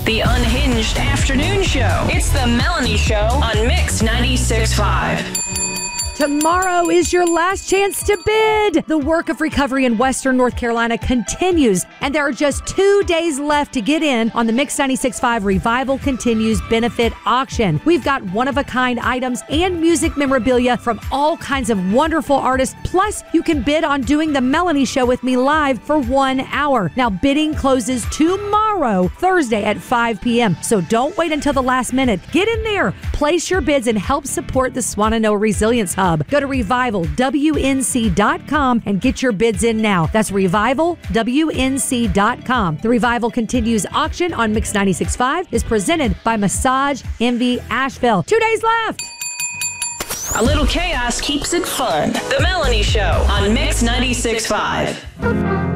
The unhinged afternoon show. It's the Melanie Show on Mix 96.5. Tomorrow is your last chance to bid. The work of recovery in Western North Carolina continues, and there are just 2 days left to get in on the Mix 96.5 Revival Continues benefit auction. We've got one-of-a-kind items and music memorabilia from all kinds of wonderful artists. Plus, you can bid on doing the Melanie Show with me live for 1 hour. Now, bidding closes tomorrow, Thursday at 5 p.m., so don't wait until the last minute. Get in there, place your bids, and help support the Swannanoa Resilience Hub. Go to revivalwnc.com and get your bids in now. That's revivalwnc.com. The Revival Continues auction on Mix 96.5 is presented by Massage Envy Asheville. 2 days left. A little chaos keeps it fun. The Melanie Show on Mix 96.5.